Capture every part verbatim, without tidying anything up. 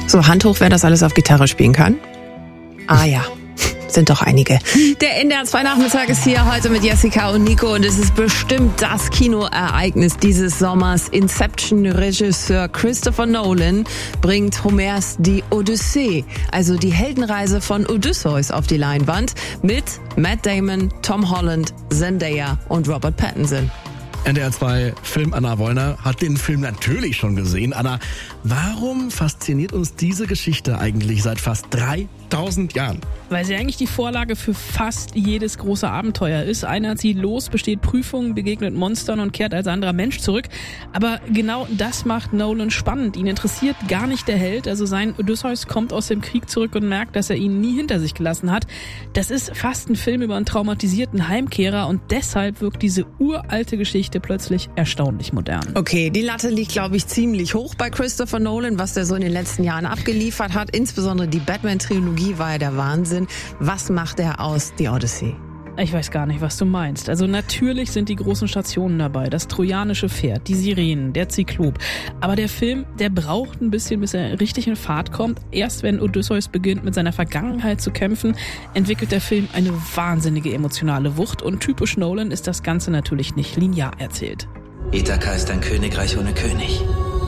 So, Hand hoch, wer das alles auf Gitarre spielen kann. Ah ja, sind doch einige. Der N D R zwei Nachmittag ist hier heute mit Jessica und Nico und es ist bestimmt das Kinoereignis dieses Sommers. Inception-Regisseur Christopher Nolan bringt Homers Die Odyssee, also die Heldenreise von Odysseus, auf die Leinwand mit Matt Damon, Tom Holland, Zendaya und Robert Pattinson. N D R zwei Film Anna Wollner hat den Film natürlich schon gesehen. Anna, warum fasziniert uns diese Geschichte eigentlich seit fast dreitausend Jahren? Weil sie eigentlich die Vorlage für fast jedes große Abenteuer ist. Einer zieht los, besteht Prüfungen, begegnet Monstern und kehrt als anderer Mensch zurück. Aber genau das macht Nolan spannend. Ihn interessiert gar nicht der Held. Also sein Odysseus kommt aus dem Krieg zurück und merkt, dass er ihn nie hinter sich gelassen hat. Das ist fast ein Film über einen traumatisierten Heimkehrer und deshalb wirkt diese uralte Geschichte plötzlich erstaunlich modern. Okay, die Latte liegt, glaube ich, ziemlich hoch bei Christopher Nolan, was der so in den letzten Jahren abgeliefert hat. Insbesondere die Batman-Trilogie war ja der Wahnsinn. Was macht er aus The Odyssey? Ich weiß gar nicht, was du meinst. Also natürlich sind die großen Stationen dabei. Das trojanische Pferd, die Sirenen, der Zyklop. Aber der Film, der braucht ein bisschen, bis er richtig in Fahrt kommt. Erst wenn Odysseus beginnt, mit seiner Vergangenheit zu kämpfen, entwickelt der Film eine wahnsinnige emotionale Wucht. Und typisch Nolan ist das Ganze natürlich nicht linear erzählt. Ithaka ist ein Königreich ohne König.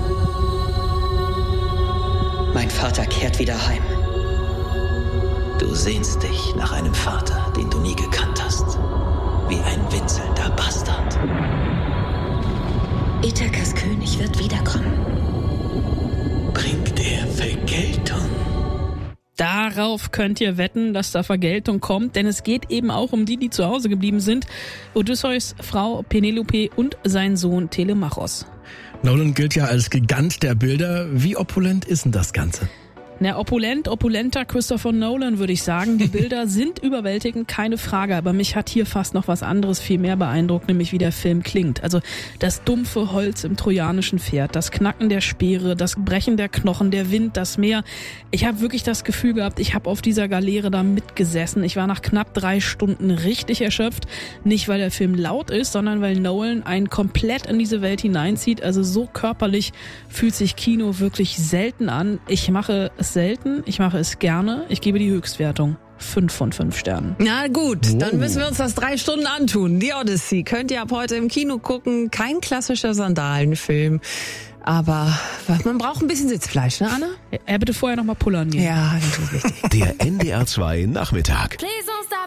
Mein Vater kehrt wieder heim. Du sehnst dich nach einem Vater, den du nie gekannt hast. Wie ein winselnder Bastard. Ithakas König wird wiederkommen. Bringt er Vergeltung? Darauf könnt ihr wetten, dass da Vergeltung kommt, denn es geht eben auch um die, die zu Hause geblieben sind. Odysseus Frau Penelope und sein Sohn Telemachos. Nolan gilt ja als Gigant der Bilder. Wie opulent ist denn das Ganze? Na, opulent, opulenter Christopher Nolan, würde ich sagen. Die Bilder sind überwältigend, keine Frage. Aber mich hat hier fast noch was anderes viel mehr beeindruckt, nämlich wie der Film klingt. Also das dumpfe Holz im trojanischen Pferd, das Knacken der Speere, das Brechen der Knochen, der Wind, das Meer. Ich habe wirklich das Gefühl gehabt, ich habe auf dieser Galeere da mitgesessen. Ich war nach knapp drei Stunden richtig erschöpft. Nicht, weil der Film laut ist, sondern weil Nolan einen komplett in diese Welt hineinzieht. Also so körperlich fühlt sich Kino wirklich selten an. Ich mache es selten, ich mache es gerne. Ich gebe die Höchstwertung. Fünf von fünf Sternen. Na gut, oh. Dann müssen wir uns das drei Stunden antun. The Odyssey könnt ihr ab heute im Kino gucken. Kein klassischer Sandalenfilm. Aber man braucht ein bisschen Sitzfleisch, ne, Anna? Er bitte vorher noch mal pullern gehen. Ja, das ist wichtig. Der N D R zwei Nachmittag. Please don't stop.